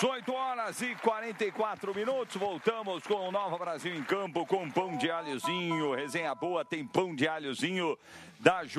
18 horas e 44 minutos, voltamos com o Nova Brasil em Campo, com pão de alhozinho, resenha boa, tem pão de alhozinho da